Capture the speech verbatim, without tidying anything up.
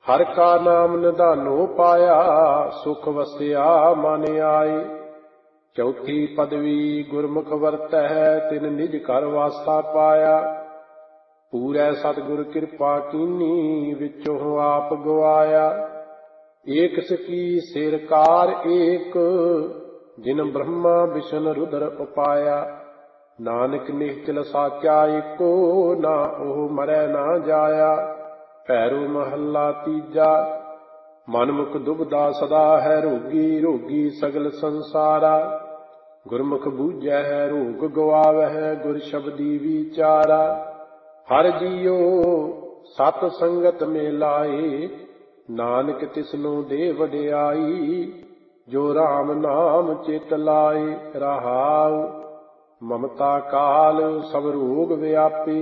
हर का नाम निधानो पाया, सुख वसिया मन आए। चौथी पदवी गुरमुख वरत है, तिन निज घर वासा पाया। पूरै सतगुर कृपा कीनी, विचों आप गवाया। एक सकी सिरकार एक, जिन ब्रह्मा विष्णु रुद्र उपाया। नानक निश्चल साचा एको, ना ओह मरै ना जाया। भैरो महला तीजा, मन मुख दुबदा सदा है रोगी। रोगी सगल संसारा, गुरमुख बूझै है रोग गवावै। गुर शब्दी विचारा, हर जियो सत संगत में लाए। नानक तिसनो दे वडियाई, जो राम नाम चित लाए। रहाउ ममता काल सब रोग व्यापी,